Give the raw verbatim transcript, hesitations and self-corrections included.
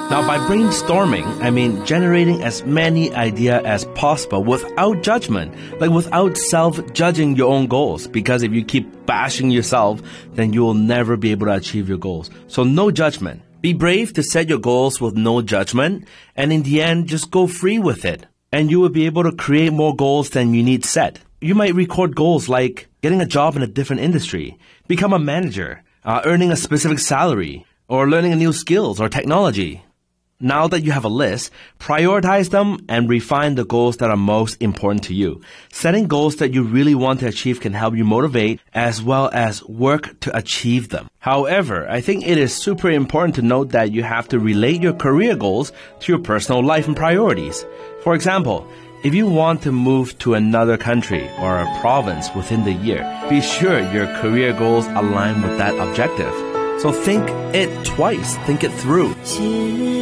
Now, by brainstorming, I mean generating as many ideas as possible without judgment, like without self-judging your own goals. Because if you keep bashing yourself, then you will never be able to achieve your goals. So no judgment. Be brave to set your goals with no judgment, and in the end, just go free with it. And you will be able to create more goals than you need set. You might record goals like getting a job in a different industry, become a manager, uh, earning a specific salary, or learning a new skills or technology. Now that you have a list, prioritize them and refine the goals that are most important to you. Setting goals that you really want to achieve can help you motivate as well as work to achieve them. However, I think it is super important to note that you have to relate your career goals to your personal life and priorities. For example, if you want to move to another country or a province within the year, be sure your career goals align with that objective. So think it twice, think it through.